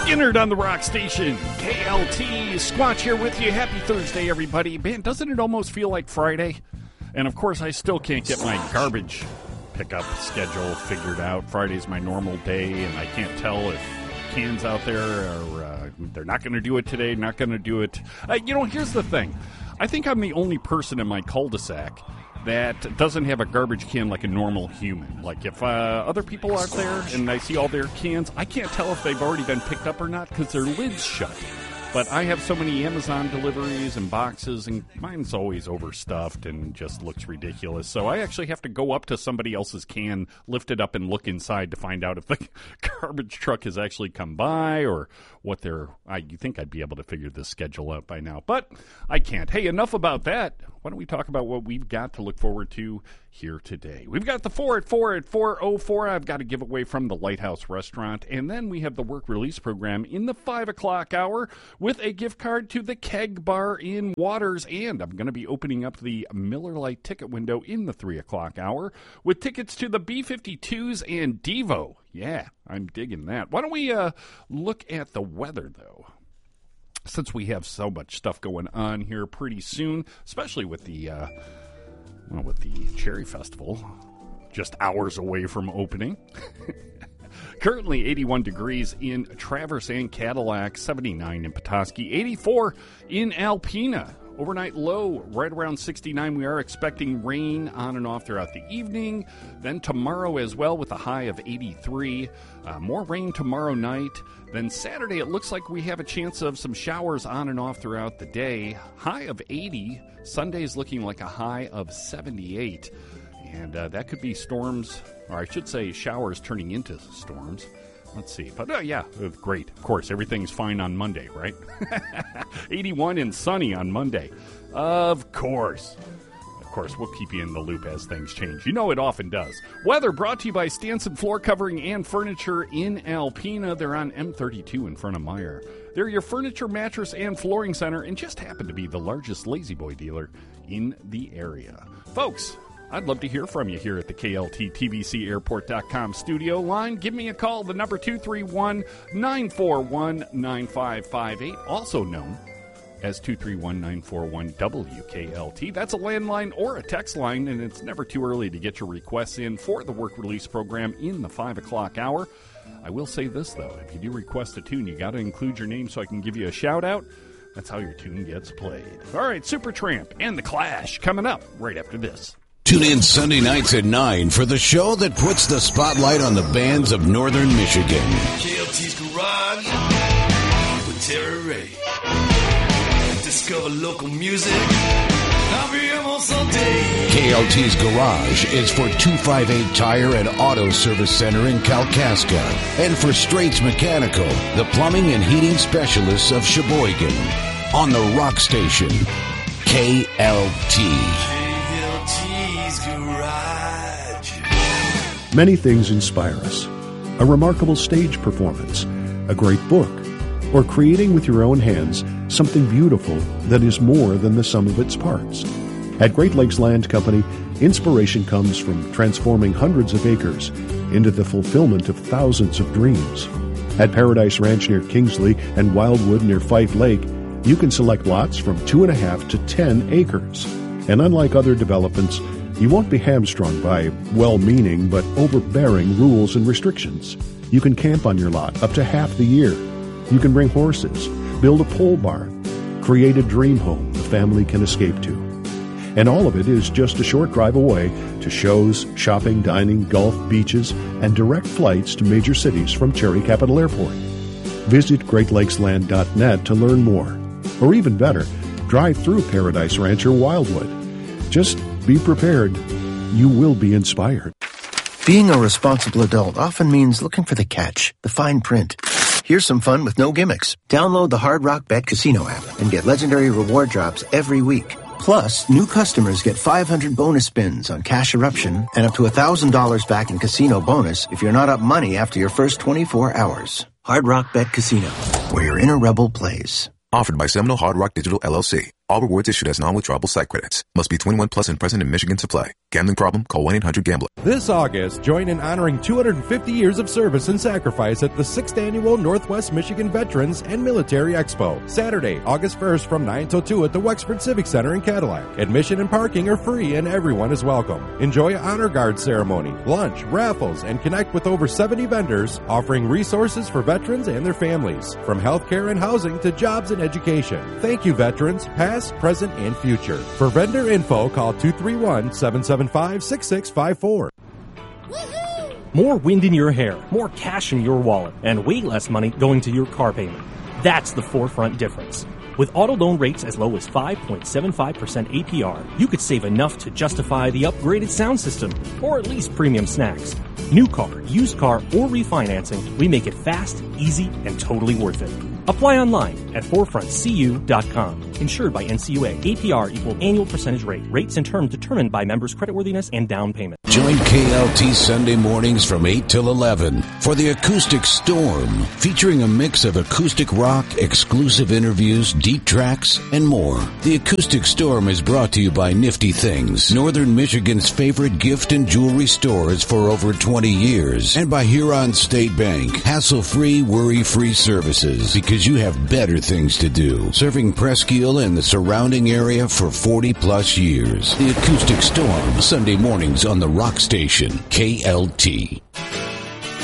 Skinner on the Rock Station. KLT, Squatch here with you. Happy Thursday, everybody. Man, doesn't it almost feel like Friday? And, of course, I still can't get my garbage pickup schedule figured out. Friday's my normal day, and I can't tell if cans out there are, they're not going to do it today, not going to do it. Here's the thing. I think I'm the only person in my cul-de-sac that doesn't have a garbage can like a normal human. Like if other people out there and I see all their cans, I can't tell if they've already been picked up or not because their lid's shut. But I have so many Amazon deliveries and boxes, and mine's always overstuffed and just looks ridiculous. So I actually have to go up to somebody else's can, lift it up, and look inside to find out if the garbage truck has actually come by or what they're... You think I'd be able to figure this schedule out by now, but I can't. Hey, enough about that. Why don't we talk about what we've got to look forward to here today? We've got the 4 at 4:04. I've got a giveaway from the Lighthouse Restaurant, and then we have the work release program in the 5 o'clock hour with a gift card to the Keg Bar in Waters, and I'm going to be opening up the Miller Lite ticket window in the 3 o'clock hour with tickets to the B-52s and Devo. Yeah, I'm digging that. Why don't we look at the weather, though? Since we have so much stuff going on here pretty soon, especially with the Cherry Festival just hours away from opening. Currently 81 degrees in Traverse and Cadillac, 79 in Petoskey, 84 in Alpena. Overnight low right around 69. We are expecting rain on and off throughout the evening. Then tomorrow as well with a high of 83. More rain tomorrow night. Then Saturday it looks like we have a chance of some showers on and off throughout the day. High of 80. Sunday's looking like a high of 78. And that could be storms, or I should say showers turning into storms. Let's see. But, yeah, great. Of course, everything's fine on Monday, right? 81 and sunny on Monday. Of course. Of course, we'll keep you in the loop as things change. You know it often does. Weather brought to you by Stanson Floor Covering and Furniture in Alpena. They're on M32 in front of Meyer. They're your furniture, mattress, and flooring center and just happen to be the largest Lazy Boy dealer in the area. Folks, I'd love to hear from you here at the KLT TVC Airport.com studio line. Give me a call, the number 231-941-9558, also known as 231-941-WKLT. That's a landline or a text line, and it's never too early to get your requests in for the work release program in the 5 o'clock hour. I will say this, though. If you do request a tune, you got to include your name so I can give you a shout-out. That's how your tune gets played. All right, Supertramp and The Clash coming up right after this. Tune in Sunday nights at 9 for the show that puts the spotlight on the bands of Northern Michigan. KLT's Garage with Terry Ray. Discover local music. I'll be almost all day. KLT's Garage is for 258 Tire and Auto Service Center in Kalkaska. And for Straits Mechanical, the plumbing and heating specialists of Sheboygan. On the Rock Station, KLT. Many things inspire us. A remarkable stage performance, a great book, or creating with your own hands something beautiful that is more than the sum of its parts. At Great Lakes Land Company, inspiration comes from transforming hundreds of acres into the fulfillment of thousands of dreams. At Paradise Ranch near Kingsley and Wildwood near Fife Lake, you can select lots from 2.5 to 10 acres. And unlike other developments, you won't be hamstrung by well-meaning but overbearing rules and restrictions. You can camp on your lot up to half the year. You can bring horses, build a pole barn, create a dream home the family can escape to. And all of it is just a short drive away to shows, shopping, dining, golf, beaches, and direct flights to major cities from Cherry Capital Airport. Visit GreatLakesLand.net to learn more. Or even better, drive through Paradise Ranch or Wildwood. Just be prepared. You will be inspired. Being a responsible adult often means looking for the catch, the fine print. Here's some fun with no gimmicks. Download the Hard Rock Bet Casino app and get legendary reward drops every week. Plus, new customers get 500 bonus spins on Cash Eruption and up to $1,000 back in casino bonus if you're not up money after your first 24 hours. Hard Rock Bet Casino, where your inner rebel plays. Offered by Seminole Hard Rock Digital LLC. All rewards issued as non-withdrawable site credits. Must be 21 plus and present in Michigan to play. Gambling problem? Call 1-800-GAMBLER. This August, join in honoring 250 years of service and sacrifice at the 6th Annual Northwest Michigan Veterans and Military Expo. Saturday, August 1st from 9 till 2 at the Wexford Civic Center in Cadillac. Admission and parking are free and everyone is welcome. Enjoy an honor guard ceremony, lunch, raffles, and connect with over 70 vendors offering resources for veterans and their families, from healthcare and housing to jobs and education. Thank you, veterans, past, present, and future. For vendor info, call 231-775-6654. More wind in your hair, more cash in your wallet, and way less money going to your car payment. That's the Forefront difference. With auto loan rates as low as 5.75% APR, you could save enough to justify the upgraded sound system, or at least premium snacks. New car, used car, or refinancing, we make it fast, easy, and totally worth it. Apply online at forefrontcu.com. Insured by NCUA. APR equal annual percentage rate. Rates and terms determined by members' creditworthiness and down payment. Join KLT Sunday mornings from 8 till 11 for the Acoustic Storm, featuring a mix of acoustic rock, exclusive interviews, deep tracks, and more. The Acoustic Storm is brought to you by Nifty Things, Northern Michigan's favorite gift and jewelry stores for over 20 years, and by Huron State Bank, hassle-free, worry-free services, because you have better things to do. Serving Presqu'Île and the surrounding area for 40-plus years. The Acoustic Storm, Sunday mornings on the Rock Station, KLT.